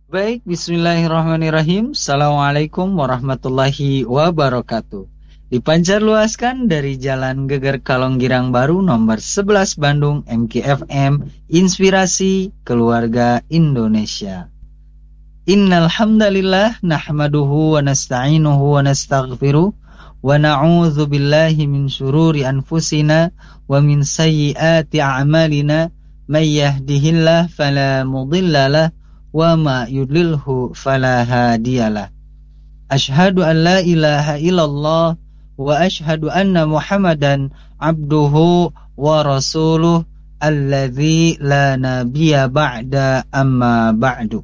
Baik, bismillahirrahmanirrahim. Assalamualaikum warahmatullahi wabarakatuh. Dipancar luaskan dari Jalan Geger Kalong Girang Baru nomor 11 Bandung MKFM Inspirasi Keluarga Indonesia. Innal hamdalillah nahmaduhu wa nasta'inuhu wa nastaghfiruh wa na'udzu billahi min syururi anfusina wa min sayyiati a'malina may yahdihillahu fala mudhillalah wa ma yudlilhu fala hadiyalah. Asyhadu an la ilaha illallah wa asyhadu anna Muhammadan abduhu wa rasuluh alladzi la nabiyya ba'da amma ba'du.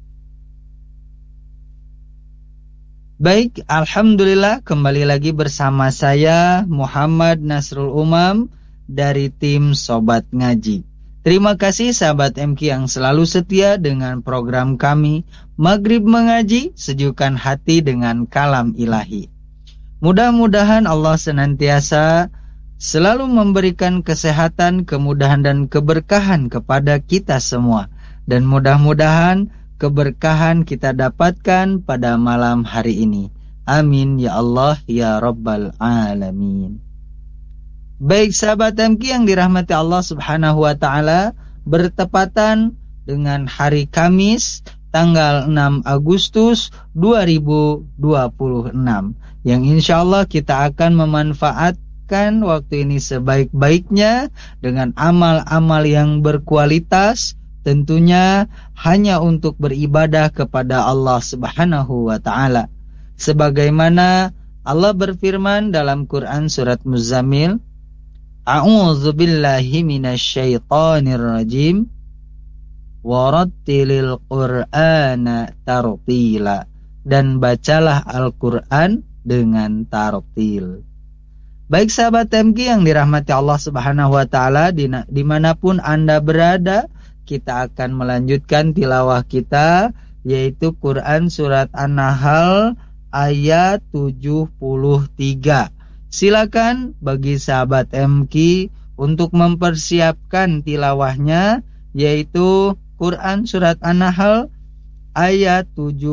Baik, alhamdulillah kembali lagi bersama saya Muhammad Nasrul Umam dari tim Sobat Ngaji. Terima kasih sahabat MQ yang selalu setia dengan program kami Maghrib Mengaji, sejukkan hati dengan kalam ilahi. Mudah-mudahan Allah senantiasa selalu memberikan kesehatan, kemudahan dan keberkahan kepada kita semua. Dan mudah-mudahan keberkahan kita dapatkan pada malam hari ini. Amin ya Allah ya Rabbal Alamin. Baik sahabat MQ yang dirahmati Allah subhanahu wa ta'ala, bertepatan dengan hari Kamis tanggal 6 Agustus 2026 yang insya Allah kita akan memanfaatkan waktu ini sebaik-baiknya dengan amal-amal yang berkualitas, tentunya hanya untuk beribadah kepada Allah subhanahu wa ta'ala. Sebagaimana Allah berfirman dalam Quran surat Muzammil, A'udzu billahi minasyaitonir rajim warattilil qur'ana tartila, dan bacalah Al-Qur'an dengan tartil. Baik sahabat MQ yang dirahmati Allah subhanahu wa ta'ala, dimanapun Anda berada, kita akan melanjutkan tilawah kita, yaitu Quran surat An-Nahl ayat 73. Silakan bagi sahabat MQ untuk mempersiapkan tilawahnya, yaitu Quran surat An-Nahl ayat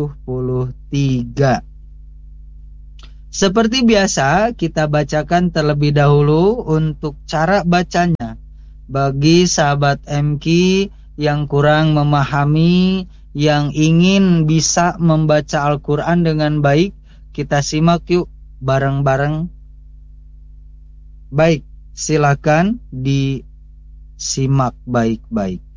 73. Seperti biasa, kita bacakan terlebih dahulu untuk cara bacanya. Bagi sahabat MQ yang kurang memahami, yang ingin bisa membaca Al-Quran dengan baik, kita simak yuk bareng-bareng. Baik, silakan disimak baik-baik.